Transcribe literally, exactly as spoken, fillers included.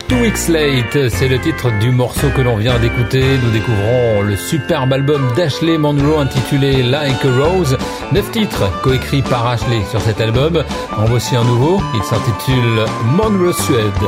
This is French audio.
Two Weeks Late, c'est le titre du morceau que l'on vient d'écouter. Nous découvrons le superbe album d'Ashley Monroe intitulé Like a Rose. Neuf titres coécrits par Ashley sur cet album. En voici un nouveau, il s'intitule Monroe Suede.